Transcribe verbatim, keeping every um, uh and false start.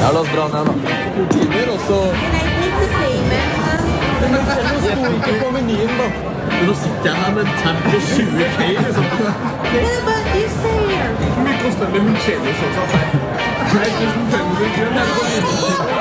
Ja, la oss dra ned da. Rutiner også. Can I take the payment? Men det sto ikke på menyen da. Men nå sitter jeg her med en tab på tjue K liksom. What about this here? Hvor mye koster det med Michelle-sånn? Nei, tusen fem hundre kroner.